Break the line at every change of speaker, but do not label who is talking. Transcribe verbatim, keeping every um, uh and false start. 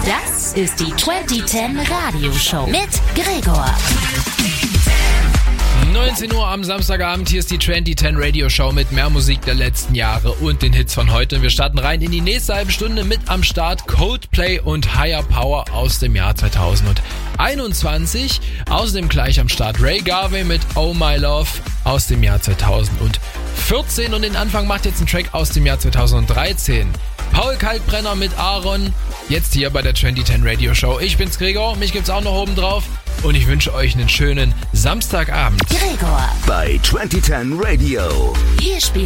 Das ist die zwanzig zehn Radioshow mit Gregor.
neunzehn Uhr am Samstagabend, hier ist die zwanzig zehn Radio Show mit mehr Musik der letzten Jahre und den Hits von heute. Und wir starten rein in die nächste halbe Stunde mit am Start Coldplay und Higher Power aus dem Jahr zweitausendeinundzwanzig. Außerdem gleich am Start Ray Garvey mit Oh My Love aus dem Jahr zweitausendvierzehn. Und den Anfang macht jetzt ein Track aus dem Jahr zweitausenddreizehn. Paul Kalkbrenner mit Aaron, jetzt hier bei der zwanzig zehn Radio Show. Ich bin's Gregor, mich gibt's auch noch oben drauf und ich wünsche euch einen schönen Samstagabend.
Gregor
bei zwanzig zehn Radio.
Wir spielen